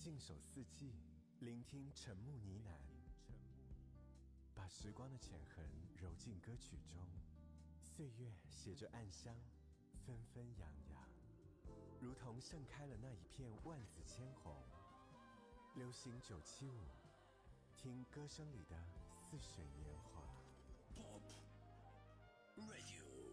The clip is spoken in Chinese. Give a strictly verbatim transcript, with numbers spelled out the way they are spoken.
静守四季，聆听沉木呢喃，把时光的浅痕揉进歌曲中，岁月携着暗香，纷纷扬扬，如同盛开了那一片万紫千红。流行九七五，听歌声里的似水年华。 Pop Radio。